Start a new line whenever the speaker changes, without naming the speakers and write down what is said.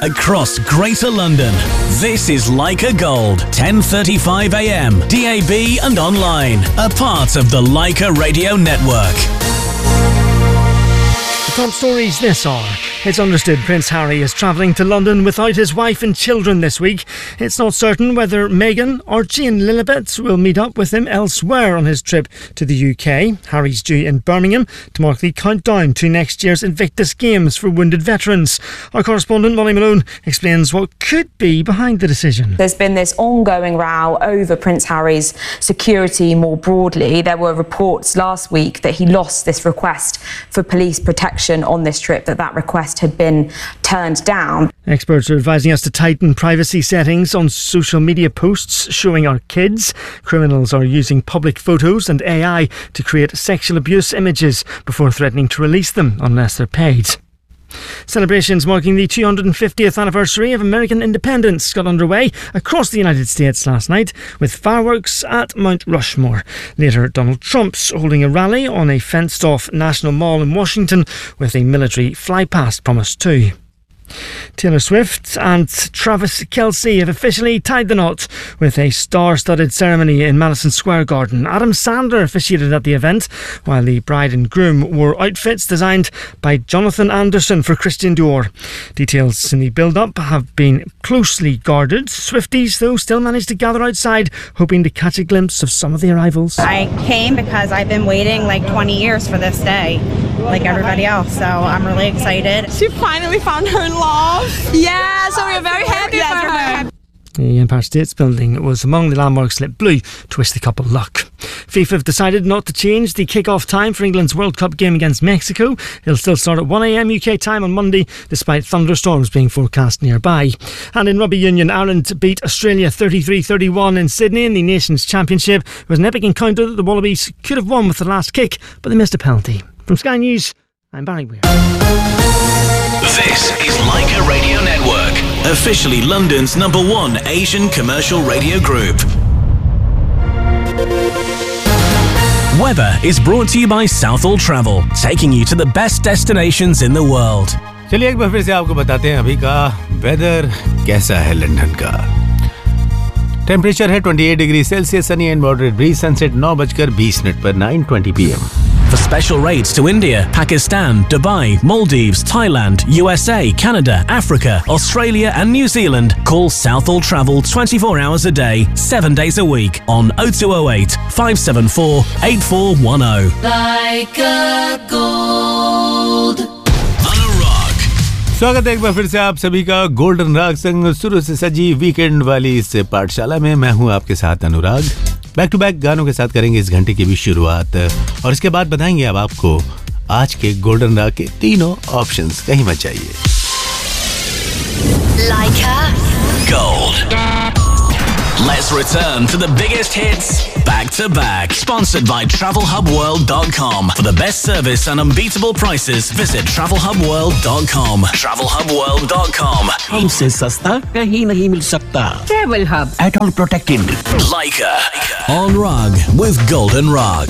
across Greater London. This is Leica Gold, 10:35 a.m. DAB and online. A part of the Leica Radio Network.
The top stories this hour. It's understood Prince Harry is travelling to London without his wife and children this week. It's not certain whether Meghan, Archie and Lilibet will meet up with him elsewhere on his trip to the UK. Harry's due in Birmingham to mark the countdown to next year's Invictus Games for wounded veterans. Our correspondent Molly Malone explains what could be behind the decision.
There's been this ongoing row over Prince Harry's security more broadly. There were reports last week that he lost this request for police protection on this trip, that request had been turned down.
Experts are advising us to tighten privacy settings on social media posts showing our kids. Criminals are using public photos and AI to create sexual abuse images before threatening to release them unless they're paid. Celebrations marking the 250th anniversary of American independence got underway across the United States last night with fireworks at Mount Rushmore. Later, Donald Trump's holding a rally on a fenced-off National Mall in Washington with a military flypast promised too. Taylor Swift and Travis Kelce have officially tied the knot with a star-studded ceremony in Madison Square Garden. Adam Sandler officiated at the event, while the bride and groom wore outfits designed by Jonathan Anderson for Christian Dior. Details in the build-up have been closely guarded. Swifties, though, still managed to gather outside, hoping to catch a glimpse of some of the arrivals.
I came because I've been waiting like 20 years for this day, like everybody else, so I'm really excited.
She finally found her love. Yeah, so we're very happy for her.
The Empire State Building was among the landmarks lit blue to wish the couple luck. FIFA have decided not to change the kick-off time for England's World Cup game against Mexico. It'll still start at 1 a.m. UK time on Monday, despite thunderstorms being forecast nearby. And in rugby union, Ireland beat Australia 33-31 in Sydney in the Nations Championship. It was an epic encounter that the Wallabies could have won with the last kick, but they missed a penalty. From Sky News, I'm Barry Weir.
This is Leica Radio Network, officially London's #1 Asian commercial radio group. Weather is brought to you by Southall Travel, taking you to the best destinations in the world.
चलिए एक बार फिर से आपको बताते हैं अभी का weather कैसा है लंदन का। टेम्परेचर है 28 degree Celsius, Sunny and moderate bridge, sunset 9:20 पर 9:20 PM.
For special rates to India, Pakistan, Dubai, Maldives, Thailand, USA, Canada, Africa, Australia and New Zealand, call Southall Travel 24 hours a day, 7 days a week on 0208 574 8410.
Leica Gold.
Anurag.
स्वागत है एक बार फिर से आप सभी का golden राग संग शुरू से सजी वीकेंड वाली इस पाठशाला में। मैं हूं आपके साथ अनुराग। बैक टू बैक गानों के साथ करेंगे इस घंटे की भी शुरुआत और इसके बाद बताएंगे अब आपको आज के गोल्डन राग के तीनों ऑप्शंस। कहीं मत जाइए।
Leica
Gold. Let's return to the biggest hits back to back. Sponsored by TravelHubWorld.com. For the best service and unbeatable prices, visit TravelHubWorld.com. TravelHubWorld.com.
हमसे सस्ता कहीं नहीं मिल सकता। Travel Hub, at all protected.
Leica on Rug with Golden Rug.